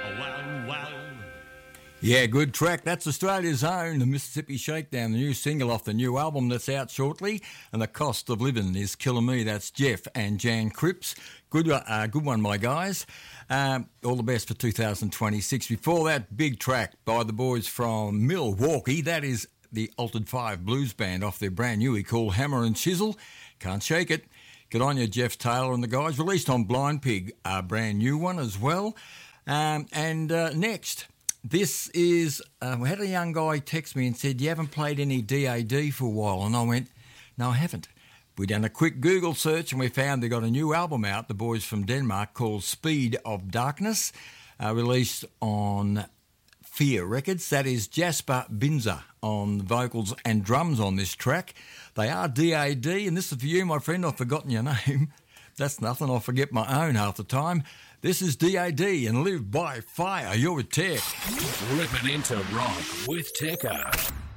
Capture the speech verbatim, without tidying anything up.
wow, wow. Yeah, good track. That's Australia's own, the Mississippi Shakedown, the new single off the new album that's out shortly. And the cost of living is killing me. That's Jeff and Jan Cripps. Good, uh, good one, my guys. Um, all the best for two thousand twenty-six. Before that, big track by the boys from Milwaukee. That is the Altered Five Blues Band off their brand new, called Hammer and Chisel. Can't shake it. Good on you, Jeff Taylor and the guys. Released on Blind Pig, a brand new one as well. Um, and uh, next... This is, uh, we had a young guy text me and said, you haven't played any D A D for a while. And I went, no, I haven't. We done a quick Google search and we found they got a new album out, the boys from Denmark, called Speed of Darkness, uh, released on Fear Records. That is Jasper Binzer on vocals and drums on this track. They are D A D, and this is for you, my friend. I've forgotten your name. That's nothing. I'll forget my own half the time. This is D A D and Live by Fire. You're with Tech. Ripping into rock with Tekka.